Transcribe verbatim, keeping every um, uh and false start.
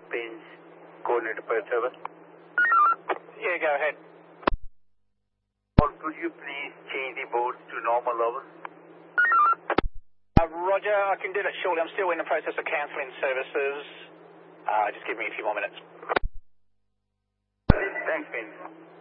Philippines, coordinator per service. Yeah, go ahead. Or could you please change the boats to normal levels? Uh, Roger, I can do that shortly. I'm still in the process of cancelling services. Uh, just give me a few more minutes. Thanks, Vince.